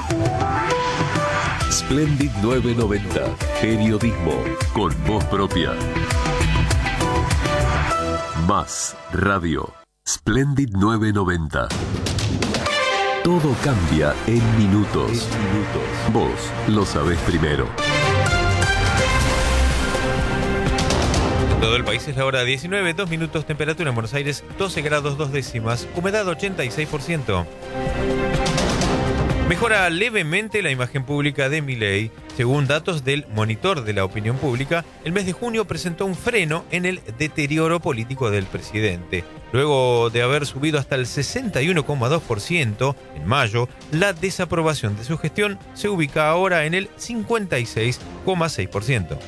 Splendid 990. Periodismo con voz propia. Más radio. Splendid 990. Todo cambia en minutos. Vos lo sabés primero. Todo el país es la hora 19, 2 minutos, temperatura en Buenos Aires 12 grados 2 décimas, humedad 86%. Mejora levemente la imagen pública de Milei. Según datos del Monitor de la Opinión Pública, el mes de junio presentó un freno en el deterioro político del presidente. Luego de haber subido hasta el 61,2% en mayo, la desaprobación de su gestión se ubica ahora en el 56,6%.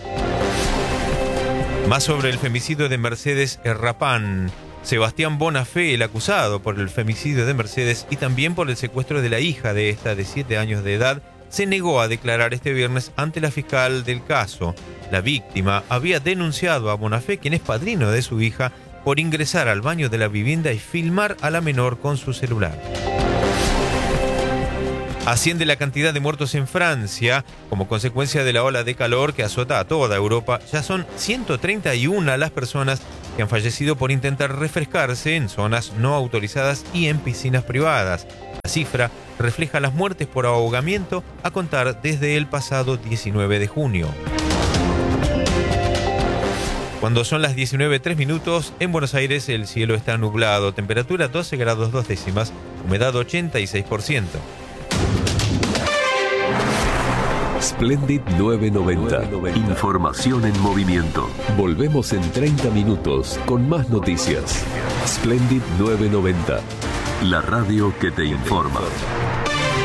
Más sobre el femicidio de Mercedes Rapán. Sebastián Bonafé, el acusado por el femicidio de Mercedes y también por el secuestro de la hija de esta de 7 años de edad, se negó a declarar este viernes ante la fiscal del caso. La víctima había denunciado a Bonafé, quien es padrino de su hija, por ingresar al baño de la vivienda y filmar a la menor con su celular. Asciende la cantidad de muertos en Francia como consecuencia de la ola de calor que azota a toda Europa. Ya son 131 las personas que han fallecido por intentar refrescarse en zonas no autorizadas y en piscinas privadas. La cifra refleja las muertes por ahogamiento a contar desde el pasado 19 de junio. Cuando son las 19:03 minutos, en Buenos Aires el cielo está nublado, temperatura 12 grados 2 décimas, humedad 86%. Splendid 990. Información en movimiento. Volvemos en 30 minutos con más noticias. Splendid 990. La radio que te informa.